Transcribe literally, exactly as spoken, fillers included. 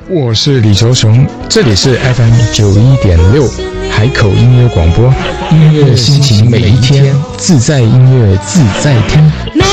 我是李卓雄，这里是 F M 九一点六海口音乐广播，音乐心情每一天，自在音乐自在听。